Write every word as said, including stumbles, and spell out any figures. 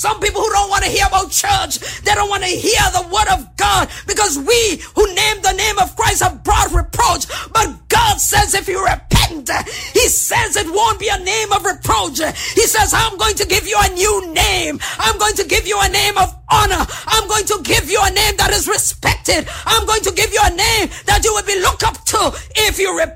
some people who don't want to hear about church. They don't want to hear the word of God because we who name the name of Christ have brought reproach. But God says if you repent, he says it won't be a name of reproach. He says, I'm going to give you a new name. I'm going to give you a name of honor. I'm going to give you a name that is respected. I'm going to give you a name that you will be looked up to if you repent.